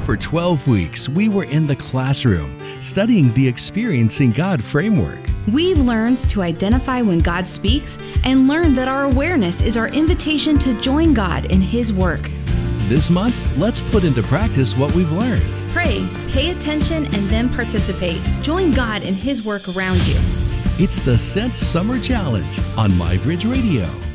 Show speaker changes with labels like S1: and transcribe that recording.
S1: For 12 weeks, we were in the classroom studying the Experiencing God framework.
S2: We've learned to identify when God speaks and learn that our awareness is our invitation to join God in His work.
S1: This month, let's put into practice what we've learned.
S2: Pray, pay attention, and then participate. Join God in His work around you.
S1: It's the Sent Summer Challenge on MyBridge Radio.